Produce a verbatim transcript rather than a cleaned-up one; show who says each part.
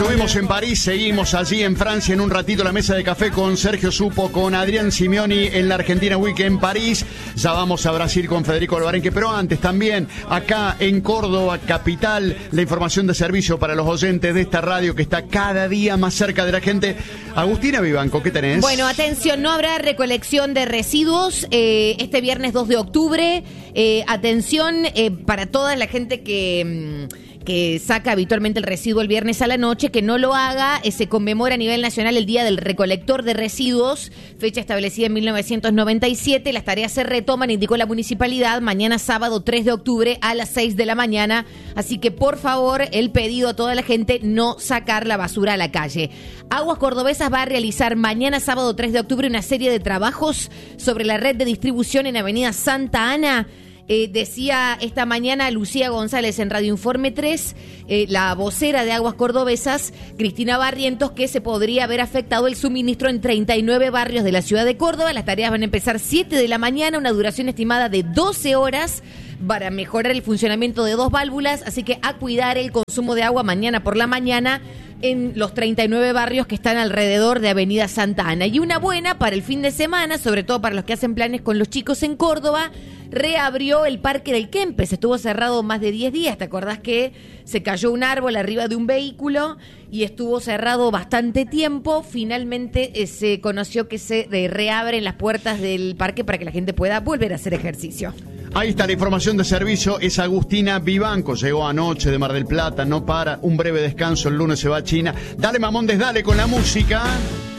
Speaker 1: Estuvimos en París, seguimos allí en Francia en un ratito la mesa de café con Sergio Supo, con Adrián Simioni en la Argentina Week en París. Ya vamos a Brasil con Federico Alvarenque, pero antes también acá en Córdoba, capital, la información de servicio para los oyentes de esta radio que está cada día más cerca de la gente. Agustina Vivanco, ¿qué tenés?
Speaker 2: Bueno, atención, no habrá recolección de residuos eh, este viernes dos de octubre. Eh, atención eh, para toda la gente que... Mmm, que saca habitualmente el residuo el viernes a la noche, que no lo haga. Eh, se conmemora a nivel nacional el Día del Recolector de Residuos, fecha establecida en mil novecientos noventa y siete. Las tareas se retoman, indicó la municipalidad, mañana sábado tres de octubre a las seis de la mañana. Así que, por favor, el pedido a toda la gente, no sacar la basura a la calle. Aguas Cordobesas va a realizar mañana sábado tres de octubre una serie de trabajos sobre la red de distribución en Avenida Santa Ana. Eh, decía esta mañana Lucía González en Radio Informe tres, eh, la vocera de Aguas Cordobesas, Cristina Barrientos, que se podría haber afectado el suministro en treinta y nueve barrios de la ciudad de Córdoba. Las tareas van a empezar siete de la mañana, una duración estimada de doce horas para mejorar el funcionamiento de dos válvulas, así que a cuidar el consumo de agua mañana por la mañana en los treinta y nueve barrios que están alrededor de Avenida Santa Ana. Y una buena para el fin de semana, sobre todo para los que hacen planes con los chicos en Córdoba, reabrió el Parque del Kempes. Estuvo cerrado más de diez días. ¿Te acordás que se cayó un árbol arriba de un vehículo y estuvo cerrado bastante tiempo? Finalmente eh, se conoció que se eh, reabren las puertas del parque para que la gente pueda volver a hacer ejercicio.
Speaker 1: Ahí está la información de servicio, es Agustina Vivanco, llegó anoche de Mar del Plata, no para, un breve descanso, el lunes se va a China. Dale Mamondes, dale con la música.